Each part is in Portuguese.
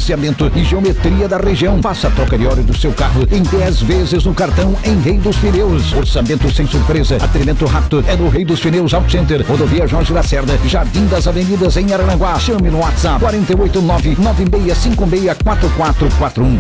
balanceamento e geometria da região. Faça a troca de óleo do seu carro em 10 vezes no cartão em Rei dos Pneus. Orçamento sem surpresa. Atendimento rápido é no Rei dos Pneus Auto Center. Rodovia Jorge Lacerda, Jardim das Avenidas em Araranguá. Chame no WhatsApp 489-9656-4441.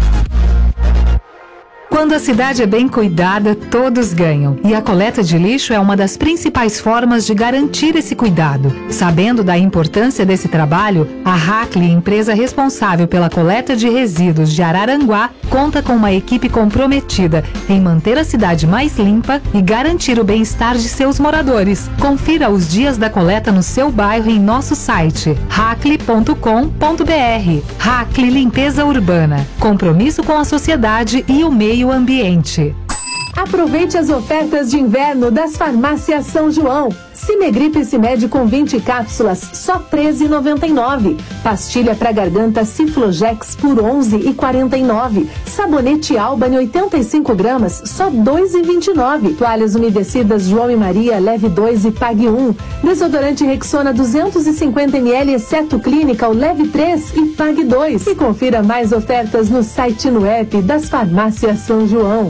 Quando a cidade é bem cuidada, todos ganham. E a coleta de lixo é uma das principais formas de garantir esse cuidado. Sabendo da importância desse trabalho, a Hackley, empresa responsável pela coleta de resíduos de Araranguá, conta com uma equipe comprometida em manter a cidade mais limpa e garantir o bem-estar de seus moradores. Confira os dias da coleta no seu bairro em nosso site hackley.com.br. Hackley Limpeza Urbana. Compromisso com a sociedade e o meio ambiente. Aproveite as ofertas de inverno das farmácias São João. Cimegripe Cimed com 20 cápsulas, só R$ 13,99. Pastilha para garganta Ciflojex por R$ 11,49. Sabonete Albany 85 gramas, só R$ 2,29. Toalhas umedecidas João e Maria, leve 2 e pague 1. Desodorante Rexona 250 ml, exceto Clínica, leve 3 e pague 2. E confira mais ofertas no site e no app das farmácias São João.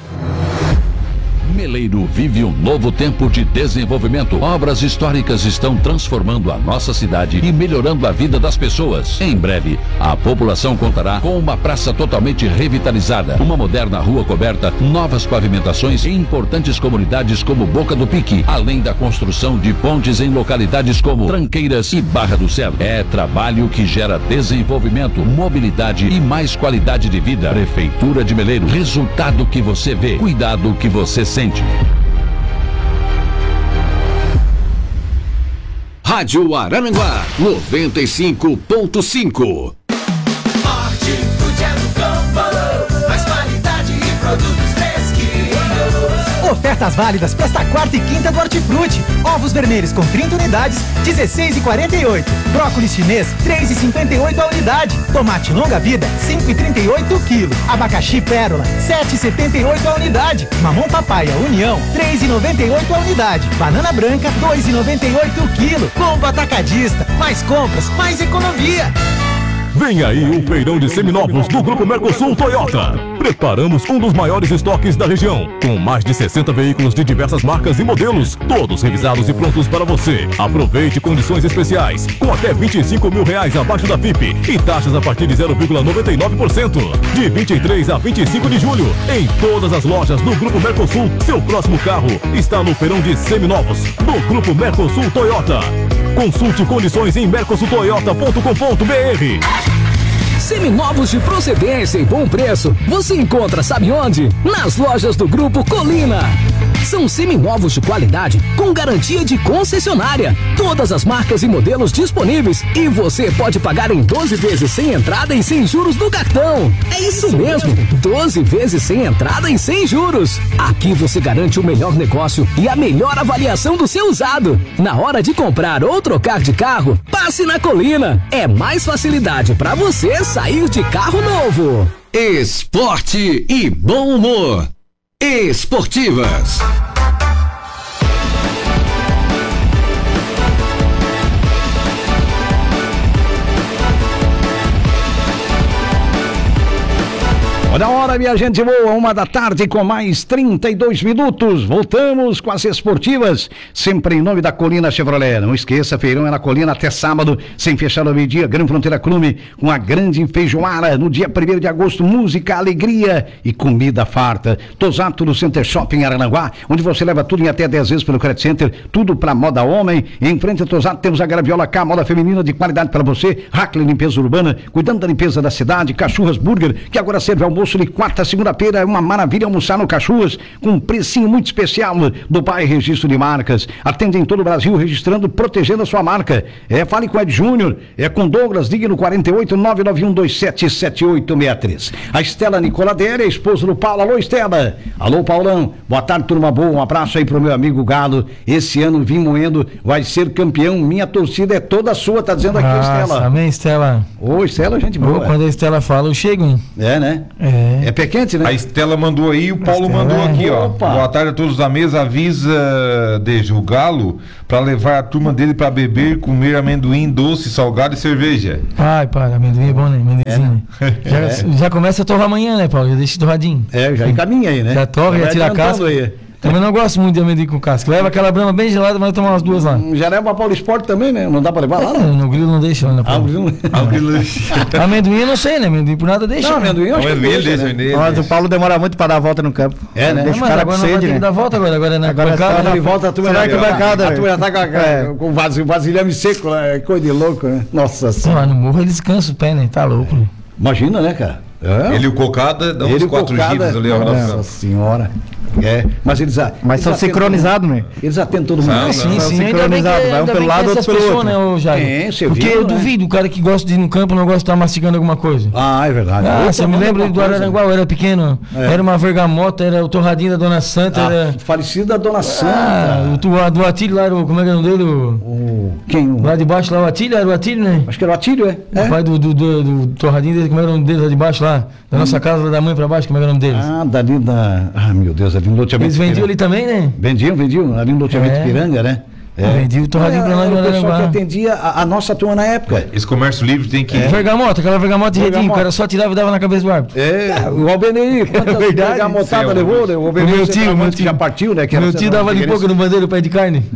Meleiro vive um novo tempo de desenvolvimento. Obras históricas estão transformando a nossa cidade e melhorando a vida das pessoas. Em breve, a população contará com uma praça totalmente revitalizada, uma moderna rua coberta, novas pavimentações e importantes comunidades como Boca do Pique, além da construção de pontes em localidades como Tranqueiras e Barra do Céu. É trabalho que gera desenvolvimento, mobilidade e mais qualidade de vida. Prefeitura de Meleiro, resultado que você vê, cuidado que você sente. Rádio Araranguá 95.5. Hortifruti é no campo, mais qualidade e produtos fresquinhos. Ofertas válidas para esta quarta e quinta do Hortifruti. Ovos vermelhos com 30 unidades, R$ 16,48. Brócolis chinês, R$ 3,58 a unidade. Tomate longa vida, R$ 5,38 o quilo. Abacaxi pérola, R$ 7,78 a unidade. Mamão papaya União, R$ 3,98 a unidade. Banana branca, R$ 2,98 o quilo. Combo atacadista, mais compras, mais economia. Vem aí o feirão de seminovos do Grupo Mercosul Toyota. Preparamos um dos maiores estoques da região, com mais de 60 veículos de diversas marcas e modelos, todos revisados e prontos para você. Aproveite condições especiais, com até R$25 mil abaixo da FIP e taxas a partir de 0,99%. De 23 a 25 de julho, em todas as lojas do Grupo Mercosul, seu próximo carro está no feirão de seminovos do Grupo Mercosul Toyota. Consulte condições em mercosultoyota.com.br. Seminovos de procedência e bom preço, você encontra sabe onde? Nas lojas do Grupo Colina. São seminovos de qualidade com garantia de concessionária. Todas as marcas e modelos disponíveis e você pode pagar em 12 vezes sem entrada e sem juros do cartão. É isso mesmo, 12 vezes sem entrada e sem juros. Aqui você garante o melhor negócio e a melhor avaliação do seu usado. Na hora de comprar ou trocar de carro, passe na Colina. É mais facilidade para você sair de carro novo. Esporte e bom humor. Esportivas. Olha a hora, minha gente boa, 1h com mais 32 minutos. Voltamos com as esportivas, sempre em nome da Colina Chevrolet. Não esqueça, feirão é na Colina até sábado, sem fechar ao meio-dia. Gran Fronteira Clube, com a grande feijoada. No dia 1º de agosto, música, alegria e comida farta. Tosato no Center Shopping em Araranguá, onde você leva tudo em até 10 vezes pelo Credit Center. Tudo pra moda homem. Em frente ao Tosato temos a Graviola K, moda feminina de qualidade para você. Hackley Limpeza Urbana, cuidando da limpeza da cidade. Cachorras Burger, que agora serve almoço de quarta a segunda-feira. É uma maravilha almoçar no Cachorras, com um precinho muito especial do Pai Registro de Marcas. Atende em todo o Brasil, registrando, protegendo a sua marca. Fale com Ed Júnior, com Douglas, ligue no 48-99127-7863. A Estela Nicoladelli, a esposa do Paulo. Alô, Estela. Alô, Paulão. Boa tarde, turma boa. Um abraço aí pro meu amigo Galo. Esse ano Vim Moendo vai ser campeão. Minha torcida é toda sua, tá dizendo aqui, Estela. Amém, Estela. Ô, Estela, gente boa. Quando a Estela fala, eu chego, hein? É, né? É pé quente, né? A Estela mandou aí e o Paulo mandou aqui, ó. Opa. Boa tarde a todos da mesa. Avisa o Galo pra levar a turma dele pra beber, comer amendoim doce, salgado e cerveja. Ai, pai, amendoim é bom, né? Amendoinzinho, né? Já começa a torrar amanhã, né, Paulo? Já deixa torradinho. Já encaminha aí, né? Já torra, já tira a casca. Também não gosto muito de amendoim com casca. Leva aquela brama bem gelada, mas eu tomar umas duas lá. Já leva pra Paulo Esporte também, né? Não dá pra levar lá? No grilo não deixa, né? O grilo não deixa. Amendoim eu não sei, né? Amendoim por nada deixa. Não, amendoim eu acho que deixa, né? Mas o Paulo demora muito pra dar a volta no campo. Né? Deixa o cara com sede, né? Dar volta agora né? Agora ele volta, a turma vai com a bancada. A turma tá com o vasilhame seco lá, é coisa de louco, né? Nossa Senhora. Lá no morro eles cansam o pé, né? Tá louco. Imagina, né, cara? Ele e o Cocada dão uns 4 giros ali, ó. Nossa Senhora. Mas eles são sincronizados, né? Eles atendem todo mundo. Sim, sincronizados. Vai um pelo lado, outro pelo outro. Né, Jair? Porque eu duvido o cara que gosta de ir no campo não gosta de estar mastigando alguma coisa. É verdade. Você me lembra do Araranguá, eu era pequeno. Era uma vergamota, era o torradinho da Dona Santa. Era falecido da Dona Santa. Do Atílio lá, como é que era o nome dele? Quem? Lá de baixo, lá, o Atílio, era o Atílio, né? Acho que era o Atílio, O pai do torradinho dele, como era o nome dele lá de baixo lá? Da nossa casa, lá da mãe pra baixo, como era o nome deles? Dali da... meu Deus, ali no loteamento. Eles vendiam ali também, né? Vendiam, ali no loteamento Piranga, né? Vendiam o torradinho pra lá no Araranguá. O pessoal que atendia a nossa turma na época. Esse comércio livre tem que... Aquela vergamota de redinho, o cara só tirava e dava na cabeça do árbitro. O Albenei, quantas vergamotadas levou, né? O meu tio já partiu, né? Meu tio dava de pouco no bandeiro o pé de carne.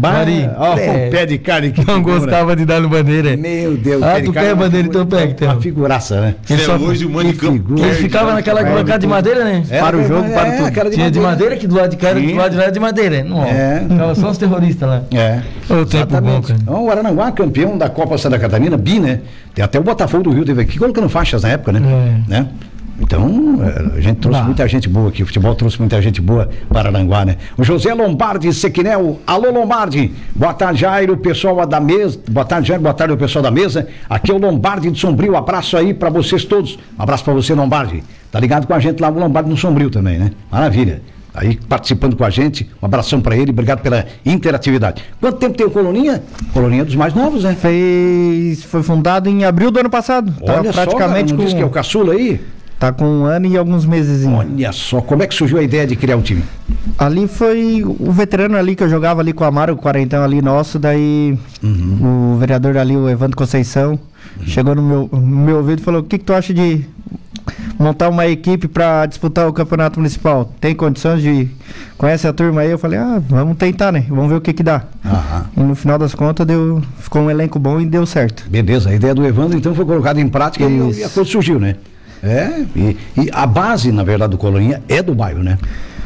O pé de carne que não gostava de dar no bandeira. Meu Deus. Tu quer bandeira, então pega. Uma figuraça, né? Hoje o mano de campo. Ele ficava naquela bancada de madeira, né? Para o jogo, para tudo. Tinha de madeira, que do lado de cá, do lado de lá era de madeira. Não, ficava só os terroristas lá. O tempo bom, cara. O Araranguá, campeão da Copa Santa Catarina, né? Tem até o Botafogo do Rio teve aqui colocando faixas na época, né? Então, a gente trouxe muita gente boa aqui, o futebol trouxe muita gente boa para Araranguá, né? O José Lombardi Sequinel, alô Lombardi, boa tarde Jairo, pessoal da mesa, boa tarde Jairo, boa tarde o pessoal da mesa, aqui é o Lombardi de Sombrio, abraço aí para vocês todos, um abraço para você Lombardi, tá ligado com a gente lá, o Lombardi no Sombrio também, né? Maravilha. Aí participando com a gente, um abração para ele, obrigado pela interatividade. Quanto tempo tem o Coloninha? Coloninha dos mais novos, né? Foi fundado em abril do ano passado. Olha praticamente só, não disse que é o caçula aí? Tá com 1 ano e alguns meses. Olha só, como é que surgiu a ideia de criar um time? Ali foi o veterano ali que eu jogava ali com o Amaro, o quarentão ali nosso, daí o vereador ali, o Evandro Conceição, chegou no meu ouvido e falou, o que tu acha de montar uma equipe para disputar o campeonato municipal? Tem condições de... Conhece a turma aí? Eu falei, vamos tentar, né? Vamos ver o que dá. E no final das contas ficou um elenco bom e deu certo. Beleza, a ideia do Evandro então foi colocada em prática e a coisa surgiu, né? E a base, na verdade, do Coloninha é do bairro, né?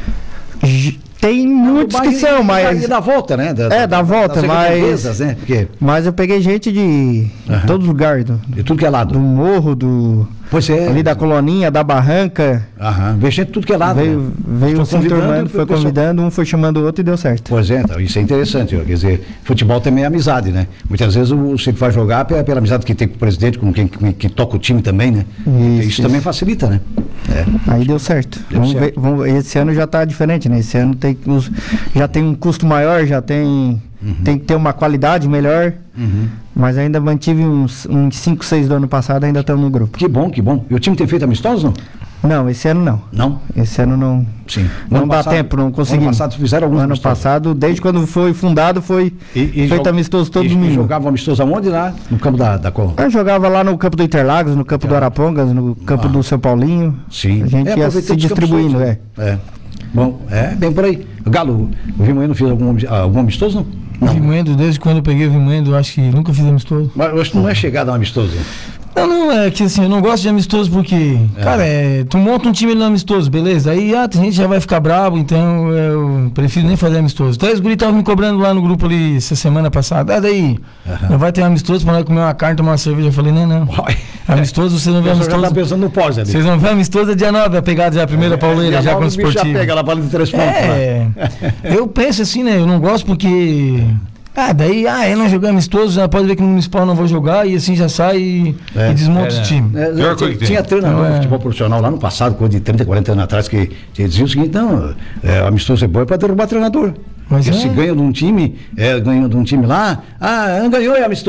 Tem muitos que são, mas... E da volta, né? Da volta, mas... Né? Porque... Mas eu peguei gente de todo lugar. De tudo que é lado. Do morro, Pois é. Ali da Coloninha, da Barranca. Veio gente de tudo que é lado. Veio se enturmando, foi convidando, um foi chamando o outro e deu certo. Pois é, então, isso é interessante. Quer dizer, futebol também é amizade, né? Muitas vezes você vai jogar pela amizade que tem com o presidente, com quem toca o time também, né? Isso também facilita, né? Aí deu certo. Esse ano já tá diferente, né? Esse ano já tem um custo maior, já tem que ter uma qualidade melhor. Mas ainda mantive uns 5, 6 do ano passado, ainda estamos no grupo. Que bom. E o time tem feito amistosos, não? Não, esse ano não. Não? Esse ano não. Sim. Não dá tempo, não conseguimos. Ano passado fizeram alguns amistosos? Ano passado, desde quando foi fundado, foi feito amistoso todo domingo. E jogava amistoso aonde lá? No campo da Colônia? Eu jogava lá no campo do Interlagos, no campo do Arapongas, no campo do São Paulinho. Sim. A gente ia se distribuindo, Bom, bem por aí. Galo, o Vimoendo fez algum amistoso, não? Não. Vimoendo, desde quando eu peguei o Vimoendo, acho que nunca fiz amistoso. Mas eu acho que não é chegada a um amistoso. Não, é que assim, eu não gosto de amistoso porque, cara, tu monta um time no amistoso, beleza? Aí a gente já vai ficar bravo, então eu prefiro nem fazer amistoso. Então os guris estavam me cobrando lá no grupo ali essa semana passada. Daí, não vai ter amistoso pra nós comer uma carne, tomar uma cerveja. Eu falei, não. Amistoso, vocês não vê amistoso. Já tá pensando no pós ali. Vocês não vê amistoso, é dia 9, a pegada já a primeira pauleira, já com o esportivo. Já pega lá para de 3 pontos. Eu penso assim, né? Eu não gosto porque... daí, eu não joguei amistoso, já pode ver que no municipal não vou jogar, e assim já sai e desmonta o time. Tinha treinador de futebol profissional lá no passado, coisa de 30, 40 anos atrás, que dizia o seguinte, amistoso é bom para derrubar treinador. Porque se ganha de um time, lá, não ganhou é amistoso.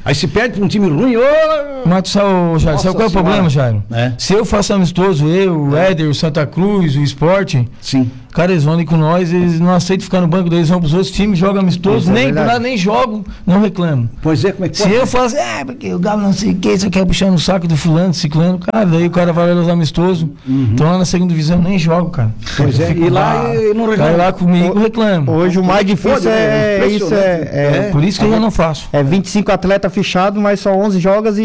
Aí se perde pra um time ruim, Mas Jairo, sabe qual é o problema, Jairo? Se eu faço amistoso, o Éder, o Santa Cruz, o Sport, cara, eles vão ali com nós, eles não aceitam ficar no banco deles, vão pros outros times, jogam amistoso, nem jogo, não reclamo. Pois é, como é que Se eu faço, porque o Galo não sei o que, você quer puxar no saco do fulano, ciclano, cara, daí o cara vai lá nos amistosos, então lá na segunda divisão nem jogo, cara. Pois é, e lá eu não reclamo. Cai lá comigo, reclamo. Hoje o mais difícil é isso, por isso que eu não faço. É 25 atletas fechados, mas só 11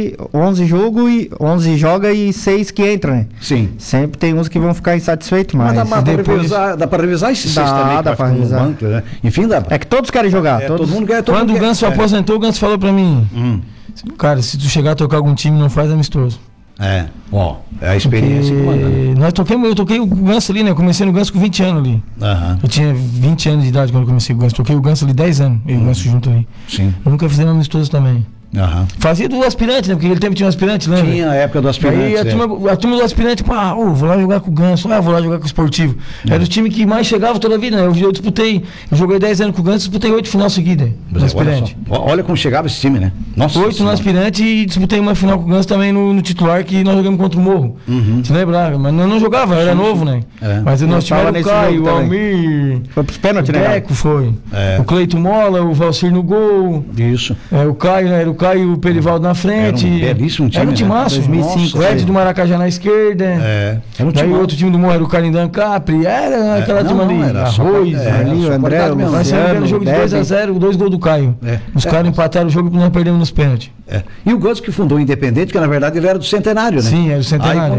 joga e 6 que entram, né? Sim. Sempre tem uns que vão ficar insatisfeitos, mas dá pra revisar esses 6 também, dá pra revisar. Banco, né? Enfim, dá pra... É que todos querem jogar. Todo mundo quer. Quando o Ganso aposentou, o Ganso falou pra mim, cara, se tu chegar a tocar algum time, não faz amistoso. É a experiência que manda, né? Eu toquei o Ganso ali, né? Eu comecei no Ganso com 20 anos ali. Eu tinha 20 anos de idade quando eu comecei o Ganso. Toquei o Ganso ali 10 anos, eu e o Ganso junto ali. Sim. Eu nunca fiz amistoso também. Fazia do aspirante, né? Porque aquele tempo tinha um aspirante, lembra? Tinha a época do aspirante. Aí a turma do aspirante, vou lá jogar com o Ganso, vou lá jogar com o Esportivo. Era o time que mais chegava toda a vida, né? Eu joguei 10 anos com o Ganso, disputei 8 final seguida no aspirante. Olha como chegava esse time, né? Nossa, 8 no aspirante e disputei uma final com o Ganso também no titular, que nós jogamos contra o Morro. Você lembra? Mas eu não jogava, eu era novo, né? Mas nós tivemos o Caio, o Almir, foi pros pênaltis, né? O Deco foi. O Cleito Mola, o Valcir no gol. Isso. O Caio, né? Era o Caio, o Perivaldo na frente. Era um belíssimo time. Era um timaço. 2005. O Ed do Maracajá na esquerda. Era um Daí o outro time do Morro era o Carindã Capri. Era aquela turma ali. Arroz, ali, o André, o nós saímos no jogo de 2-0, 2 gols do Caio. Os caras empataram o jogo e nós perdemos nos pênaltis. E o Ganso que fundou o Independente, que na verdade ele era do Centenário, né? Sim, era do Centenário. Aí quando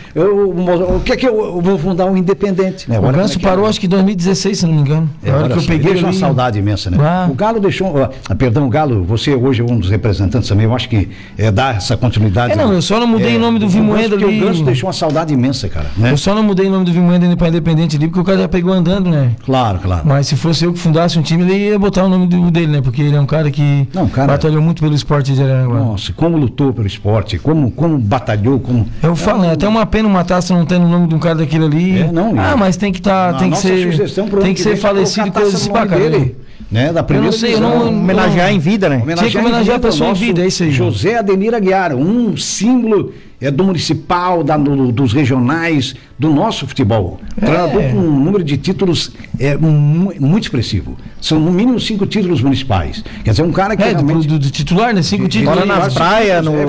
o que é que eu vou fundar um Independente? Né? O Ganso parou acho que em 2016, se não me engano. A hora que eu peguei, deixou uma saudade imensa, né? O Galo deixou, o Galo, você hoje é um dos representantes também, eu acho que dá essa continuidade. Eu só não mudei o nome do Vimoenda ali. Porque o Ganso deixou uma saudade imensa, cara. Né? Eu só não mudei o nome do Vimoenda para Independente ali, porque o cara já pegou andando, né? Claro. Mas se fosse eu que fundasse um time, ele ia botar o nome dele, né? Porque ele é um cara que batalhou muito pelo esporte de Araranguá. Nossa, como lutou pelo esporte, como batalhou, como... Eu falo, é até uma pena uma taça não ter o nome de um cara daquele ali. Mas tem que ser falecido e coisas assim pra caralho. Né, da primeira eu não sei, homenagear em vida, né? Tinha que homenagear a pessoa em vida, é isso aí. José Ademir Aguiar, um símbolo do municipal, dos regionais, do nosso futebol. Treinador com um número de títulos muito expressivo. São no mínimo 5 títulos municipais. Quer dizer, um cara que realmente... do titular, né? 5 títulos. Fora nas praias, no...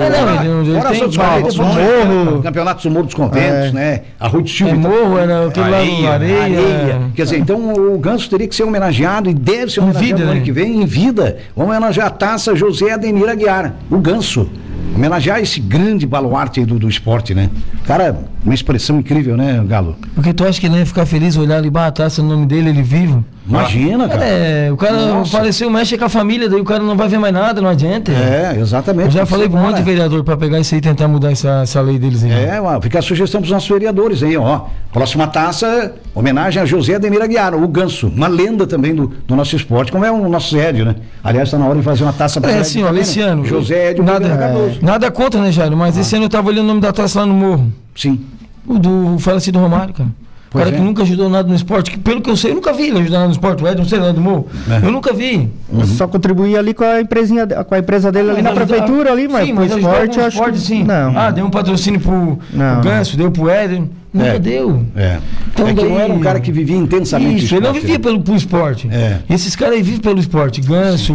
Morro, Campeonato do Morro dos Conventos, né? Arroio de Silva. Morro, era aquele lá no Areia. Quer dizer, então o Ganso teria que ser homenageado e deve ser homenageado no ano que vem, em vida. Vamos homenagear a taça José Ademir Aguiar, o Ganso. Homenagear esse grande baluarte aí do esporte, né? Cara, uma expressão incrível, né, Galo? Porque tu acha que ele ia ficar feliz olhar ali, a taça, o nome dele, ele vivo? Imagina, cara. O cara faleceu, mexe com a família, daí o cara não vai ver mais nada, não adianta. Exatamente. Eu já falei para um monte de vereador para pegar isso aí e tentar mudar essa lei deles aí. Fica a sugestão para os nossos vereadores aí, ó. Próxima taça, homenagem a José Ademir Aguiar, o Ganso, uma lenda também do nosso esporte, como é o nosso Zédio, né? Aliás, está na hora de fazer uma taça para assim, ó, esse ano. José Edio nada contra, né, Jairo? Mas esse ano eu tava olhando o nome da taça lá no Morro. Sim. O do falecido Romário, cara. O cara que nunca ajudou nada no esporte, que pelo que eu sei, eu nunca vi ele ajudar nada no esporte, o Ed, não sei lá do Morro. Eu nunca vi. Só contribuía ali com a empresa dele ali na prefeitura ali, mas pro esporte eu acho que sim. Não. Deu um patrocínio pro Ganso, deu pro Éder. Nunca deu. Então que não era um cara que vivia intensamente. Isso, ele não vivia pro esporte. E esses caras aí vivem pelo esporte. Ganso,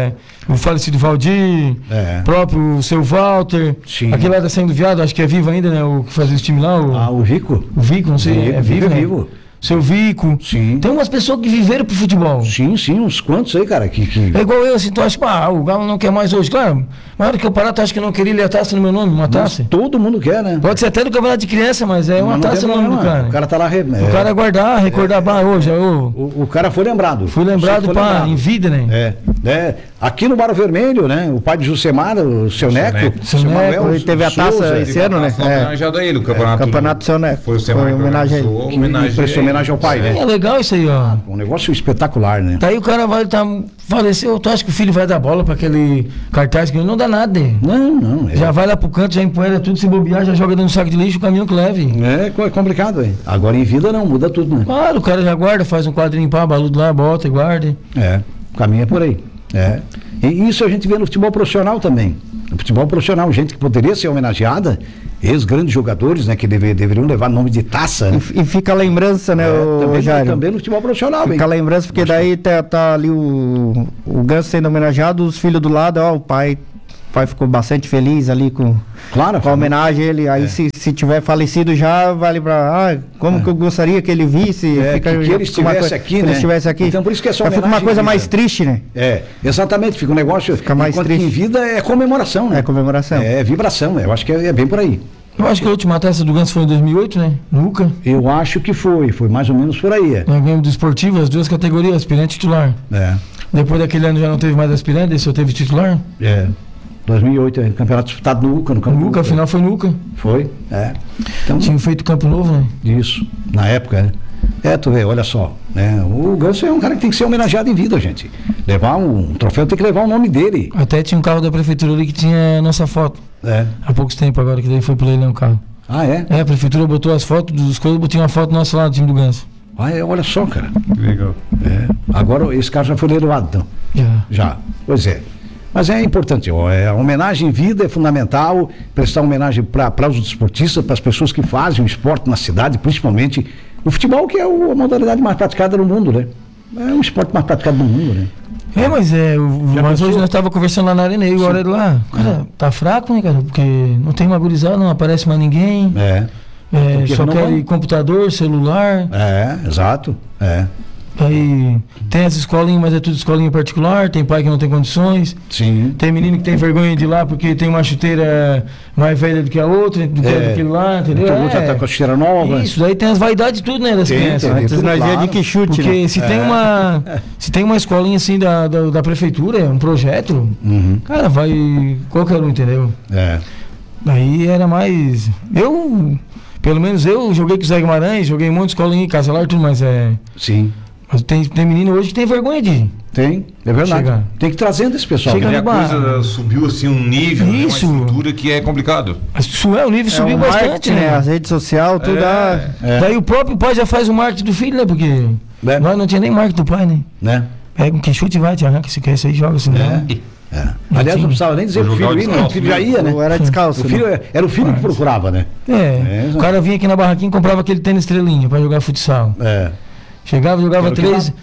o falecido Valdir, próprio o seu Walter, aquele lá da Saindo Viado, acho que é vivo ainda, né? O que fazia esse time lá. O Vico? O Vico, não sei, é vivo, né? Vivo. Seu Vico. Sim. Tem umas pessoas que viveram pro futebol. Sim, uns quantos aí, cara. É igual eu, assim, tu acha, o Galo não quer mais hoje. Claro, na hora que eu parar, tu acha que eu não queria ler a taça no meu nome, uma taça? Todo mundo quer, né? Pode ser até do campeonato de criança, mas é uma taça no nome do cara. O cara tá lá... O cara guardar, recordar, hoje. O cara foi lembrado. Foi lembrado, em vida, né? Aqui no Barro Vermelho, né? O pai de Jusemar, o seu Neco. Seu Manuel, ele teve a taça esse ano, né? Homenageado a ele, o campeonato do seu Neco. Foi o Semar que homenagem homenagem ao pai, né? É legal isso aí, ó. Um negócio espetacular, né? Daí o cara vai faleceu, tu acha que o filho vai dar bola pra aquele cartaz que não dá nada. Não. Já vai lá pro canto, já empoeira tudo, se bobear, já joga dentro do saco de lixo, o caminhão que leve. É complicado, hein? Agora em vida não, muda tudo, né? Claro, o cara já guarda, faz um quadrinho pá, baludo lá, bota e guarda. O caminho é por aí. E isso a gente vê no futebol profissional também. No futebol profissional, gente que poderia ser homenageada, ex-grandes jogadores, né, que deveriam levar nome de taça. Né? E fica a lembrança, né, também no futebol profissional. Fica a lembrança, porque daí tá ali o Ganso sendo homenageado, os filhos do lado, ó, o pai ficou bastante feliz ali com a homenagem a ele. Aí se tiver falecido já, vai lembrar, como que eu gostaria que ele visse. Que ele estivesse aqui, né? Ele estivesse aqui. Então por isso que é só fica uma coisa mais triste, né? Exatamente, fica um negócio, fica mais triste. Em vida é comemoração, né? É comemoração. É vibração, eu acho que é bem por aí. Eu acho que a última taça do Ganso foi em 2008, né? No UCA. Eu acho que foi mais ou menos por aí. Nós ganhamos do esportivo, as duas categorias, aspirante e titular. Depois daquele ano já não teve mais aspirante, esse só teve titular. 2008, campeonato disputado no UCA, no campo. No UCA, a final foi no UCA. Foi, Então, tinha feito Campo Novo, né? Isso, na época, né? Tu vê, olha só, né? O Ganso é um cara que tem que ser homenageado em vida, gente. Levar um troféu tem que levar o nome dele. Até tinha um carro da prefeitura ali que tinha a nossa foto. Há poucos tempos agora, que daí foi pro leilão o carro. Ah, é? A prefeitura botou as fotos dos coisas, botou uma foto nossa lá do time do Ganso. Olha só, cara. Que legal. Agora esse carro já foi leiloado, então. Já. Pois é. Mas é importante, a homenagem em vida é fundamental, prestar homenagem para os desportistas, para as pessoas que fazem o esporte na cidade, principalmente o futebol, que é a modalidade mais praticada no mundo, né? É o esporte mais praticado no mundo, né? Mas hoje nós estávamos conversando lá na arena e agora lá, cara, tá fraco, né, cara? Porque não tem mais gurizada, não aparece mais ninguém. Só quer computador, celular. Exato. Aí tem as escolinhas, mas é tudo escolinha particular, tem pai que não tem condições. Sim. Tem menino que tem vergonha de ir lá porque tem uma chuteira mais velha do que a outra, do que aquele lá, entendeu? O outro já tá com a chuteira nova. Isso, daí tem as vaidades de tudo, né, das crianças. Nós ia de que chute, porque se tem uma escolinha assim da prefeitura, um projeto, cara, vai qualquer um, entendeu? Aí era mais... Pelo menos eu joguei com o Zé Guimarães, joguei um monte de escolinha em Casalar, tudo, mas Sim. Mas tem menino hoje que tem vergonha de... Tem, é verdade. Chegar. Tem que ir trazendo esse pessoal. E a coisa subiu assim um nível, né, uma estrutura que é complicado. O nível subiu bastante, né? As redes sociais, tudo Daí o próprio pai já faz o marketing do filho, né? Porque nós não tinha nem marketing do pai, né? Pega um que chute e vai, te arranca, se quer isso aí, joga assim. Aliás, não precisava nem dizer pro filho ir, né? O filho já ia, né? Era descalço. Era o filho que procurava, né? O cara vinha aqui na barraquinha e comprava aquele tênis estrelinha pra jogar futsal. Chegava, jogava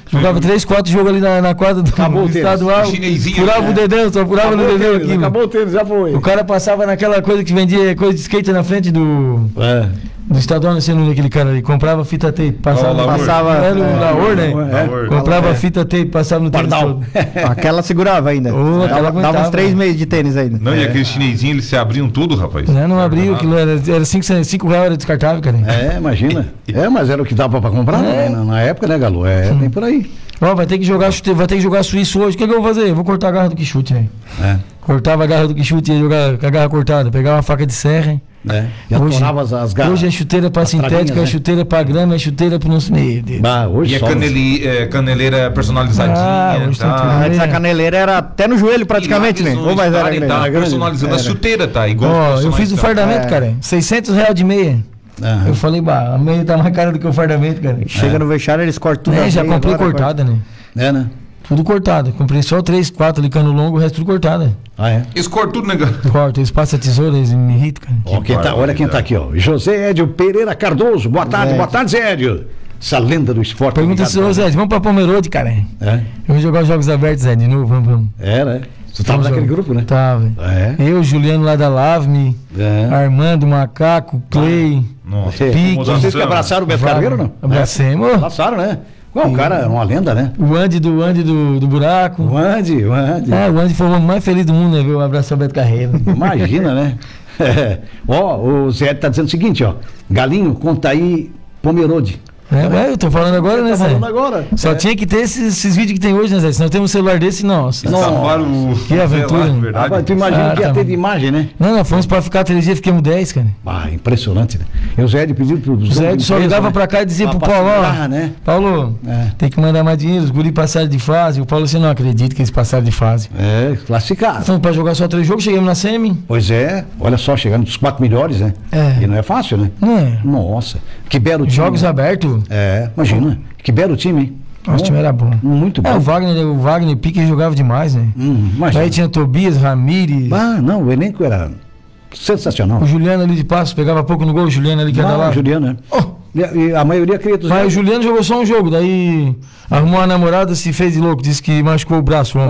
3, 4 jogos ali na quadra do estadual. Furava o dedão, só furava no dedão aqui. Acabou o tênis, já foi. O cara passava naquela coisa que vendia coisa de skate na frente do estadual, não sei o nome daquele cara ali. Comprava fita tape, passava. Era o Laor, né? Comprava fita tape, passava no tênis todo. Aquela segurava ainda. Dava uns 3 meses de tênis ainda. Não, e aqueles chinesinhos, eles se abriam tudo, rapaz. Não abriu, aquilo era 5 reais, era descartável, cara. Imagina. Mas era o que dava pra comprar na época, né, Galo? Nem por aí. Vai ter que jogar suíço hoje. O que eu vou fazer? Vou cortar a garra do quichute, velho. Cortava a garra do quichute e ia jogar com a garra cortada. Pegava uma faca de serra. E atorava as garras. Hoje é chuteira pra sintética, é chuteira pra grama, é chuteira pro nosso meio. E a caneleira personalizadinha. Antes a caneleira era até no joelho praticamente, né? Ou mais era personalizando a chuteira, tá? Igual eu fiz o fardamento, cara. 600 reais de meia. Eu falei, a meia tá mais cara do que o fardamento, cara. Chega no vestiário, eles cortam tudo. Já comprei cortada, né? Né? Tudo cortado. Comprei só 3, 4 ali, cano longo, o resto tudo cortado. Eles cortam tudo, né, cara? Corta, eles passam a tesoura, eles me irritam, cara. Olha quem tá aqui, ó. José Edio Pereira Cardoso. Boa tarde, Zé Edio. Essa lenda do esporte. Pergunta se o Zé Edio, vamos pra Pomerode, cara. Eu vou jogar os jogos abertos, Zé, de novo, vamos. Né? Você tava naquele grupo, né? Tava. Eu, Juliano lá da Lavme, Armando, Macaco, Clay, Pique. Vocês que abraçaram o Beto Carreiro, não? Abracemos. Abraçaram, né? O cara é uma lenda, né? O Andy do buraco. O Andy. O Andy foi o homem mais feliz do mundo, né? Viu? Abraçar o Beto Carreiro. Imagina, né? O Zé tá dizendo o seguinte, ó. Galinho, conta aí Pomerode. Eu tô falando agora, né, Zé? Só tinha que ter esses vídeos que tem hoje, né, Zé? Se nós temos um celular desse, nossa. Que aventura. Tu imagina que ia ter de imagem, né? Não, fomos pra ficar 3 dias, fiquemos 10, cara. Impressionante, né? E o Zé pediu pro Zé só ligava pra cá e dizia pro Paulo, Paulo, tem que mandar mais dinheiro, os guri passaram de fase. O Paulo, você não acredita que eles passaram de fase. Classificado. Fomos pra jogar só 3 jogos, chegamos na semi. Pois é, olha só, chegando dos 4 melhores, né? E não é fácil, né? Não é. Nossa, que belo time. Jogos abertos. Imagina, que belo time, hein? Nosso time era bom. Muito bom. O Wagner Pique jogava demais, né? Aí tinha Tobias, Ramires. Não, o elenco era sensacional. O Juliano ali de Passos pegava pouco no gol, o Juliano ali que era lá. O Juliano, né? E a maioria queria dos. Mas o Juliano jogou só um jogo, daí arrumou a namorada, se fez de louco, disse que machucou o braço.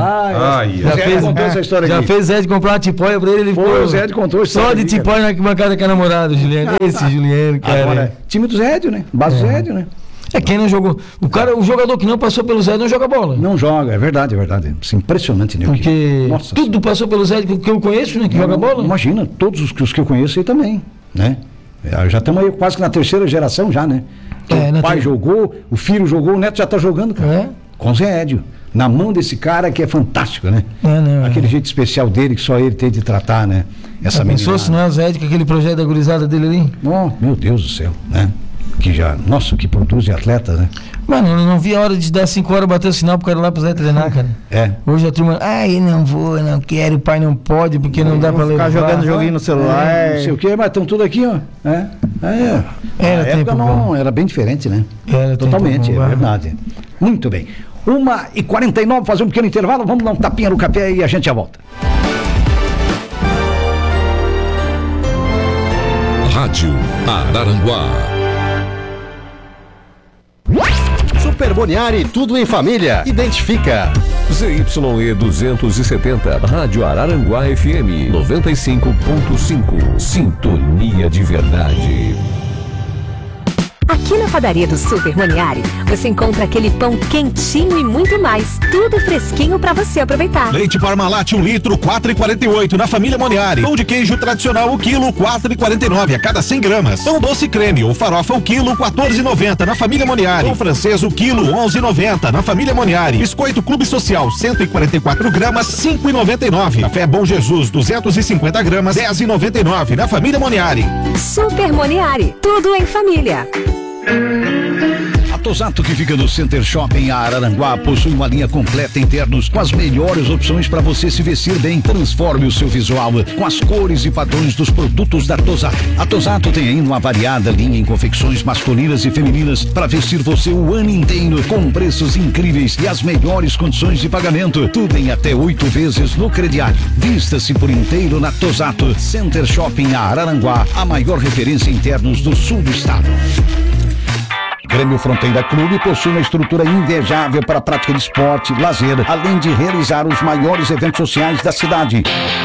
Já fez Zé de comprar uma tipóia pra ele. Foi, o Zé de contou só de tipóia na bancada com a namorada, Juliano. Esse Juliano, cara. Agora, time do Zédio, né? Base Zédio, né? Quem não jogou. O jogador que não passou pelo Zé não joga bola. Não joga, é verdade. Isso é impressionante, né? Porque tudo passou pelo Zé que eu conheço, né? Que joga bola. Imagina, todos os que eu conheço aí também, né? Já estamos aí quase que na terceira geração já, né? O pai jogou, o filho jogou, o neto já tá jogando, cara. Com o Zé Edio. Na mão desse cara que é fantástico, né? Aquele jeito especial dele que só ele tem de tratar, né? Essa menina. Pensou se não é o Zé Edio com aquele projeto da gurizada dele ali? Meu Deus do céu, né? Que produzem atletas, né? Mano, eu não vi a hora de dar 5 horas bater o sinal pro cara lá pro Zé treinar, cara. Hoje a turma, eu não vou, não quero, o pai não pode, porque não dá pra levar. Ficar jogando joguinho no celular. Não sei o que, mas estão tudo aqui, ó. Era época não, era bem diferente, né? Totalmente, é verdade. Muito bem. 1h49, fazer um pequeno intervalo, vamos dar um tapinha no café e a gente já volta. Rádio Araranguá. Super Boniari, tudo em família. Identifica. ZYE 270, Rádio Araranguá FM 95.5. Sintonia de verdade. Aqui na padaria do Super Moniari, você encontra aquele pão quentinho e muito mais. Tudo fresquinho pra você aproveitar. Leite Parmalat 1 litro, 4,48 na família Moniari. Pão de queijo tradicional, o quilo, 4,49 a cada 100 gramas. Pão doce creme ou farofa, o quilo, 14,90 na família Moniari. Pão francês, o quilo, 11,90 na família Moniari. Biscoito Clube Social, 144 gramas, 5,99. Café Bom Jesus, 250 gramas, 10,99 na família Moniari. Super Moniari, tudo em família. A Tosato, que fica no Center Shopping Araranguá, possui uma linha completa internos com as melhores opções para você se vestir bem. Transforme o seu visual com as cores e padrões dos produtos da Tosato. A Tosato tem ainda uma variada linha em confecções masculinas e femininas para vestir você o ano inteiro, com preços incríveis e as melhores condições de pagamento. Tudo em até 8 vezes no crediário. Vista-se por inteiro na Tosato. Center Shopping Araranguá, a maior referência internos do sul do estado. Grêmio Fronteira Clube possui uma estrutura invejável para a prática de esporte, lazer, além de realizar os maiores eventos sociais da cidade.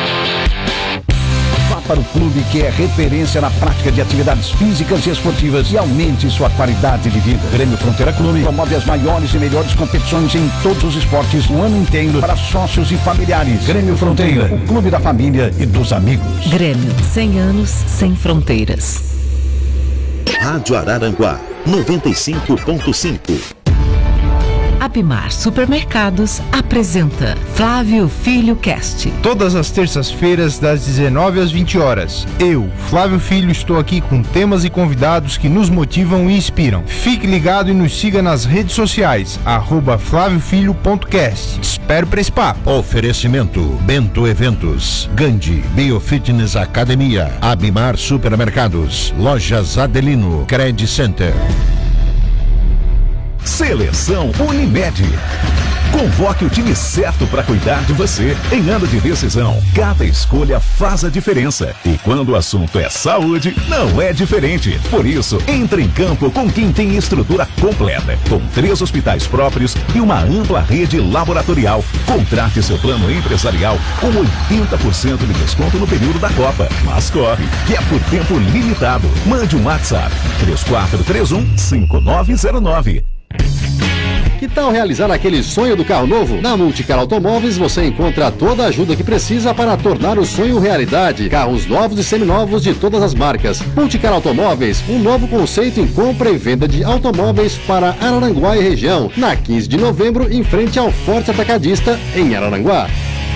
Vá para o clube que é referência na prática de atividades físicas e esportivas e aumente sua qualidade de vida. Grêmio Fronteira Clube promove as maiores e melhores competições em todos os esportes o ano inteiro para sócios e familiares. Grêmio Fronteira, o clube da família e dos amigos. Grêmio, 100 anos sem fronteiras. Rádio Araranguá 95.5. Abimar Supermercados apresenta Flávio Filho Cast. Todas as terças-feiras, das 19 às 20 horas. Eu, Flávio Filho, estou aqui com temas e convidados que nos motivam e inspiram. Fique ligado e nos siga nas redes sociais, @flaviofilho.cast. Espero para esse papo. Oferecimento: Bento Eventos, Gandhi, Biofitness Academia, Abimar Supermercados, Lojas Adelino, Credit Center. Seleção Unimed. Convoque o time certo para cuidar de você em ano de decisão. Cada escolha faz a diferença. E quando o assunto é saúde, não é diferente. Por isso, entre em campo com quem tem estrutura completa, com 3 hospitais próprios e uma ampla rede laboratorial. Contrate seu plano empresarial com 80% de desconto no período da Copa. Mas corre, que é por tempo limitado. Mande um WhatsApp: 3431-5909. Que tal realizar aquele sonho do carro novo? Na Multicar Automóveis você encontra toda a ajuda que precisa para tornar o sonho realidade. Carros novos e seminovos de todas as marcas. Multicar Automóveis, um novo conceito em compra e venda de automóveis para Araranguá e região. Na 15 de novembro, em frente ao Forte Atacadista, em Araranguá.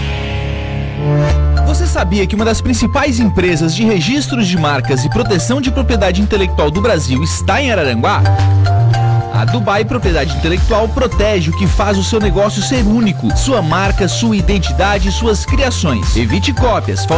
Você sabia que uma das principais empresas de registros de marcas e proteção de propriedade intelectual do Brasil está em Araranguá? A Dubai Propriedade Intelectual protege o que faz o seu negócio ser único, sua marca, sua identidade e suas criações. Evite cópias,